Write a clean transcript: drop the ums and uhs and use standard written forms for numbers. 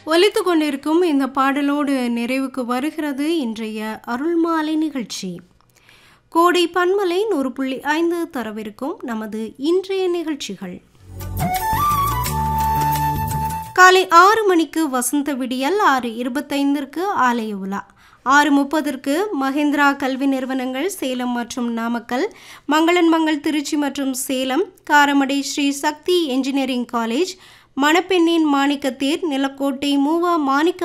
ஒலித்து கொண்டிருக்கும் இந்த பாடலோடு நிறைவுக்கு வருகிறது இன்றைய அருள்மாலை நிகழ்ச்சி. கோடை பன்மலை 100.5 தரவிருக்கும் நமது இன்றைய நிகழ்ச்சிகள். காலை 6 மணிக்கு வசந்த விடியல், 6:25 ஆலய உலா, 6:30 மஹிந்திரா கல்வி நிறுவனங்கள் சேலம் மற்றும் நாமக்கல், மங்களன் மங்கள் திருச்சி மற்றும் சேலம், காரமடை ஸ்ரீ சக்தி என்ஜினியரிங் காலேஜ், மணப்பெண்ணின் மாணிக்கத்தேர், நிலக்கோட்டை மூவா மாணிக்க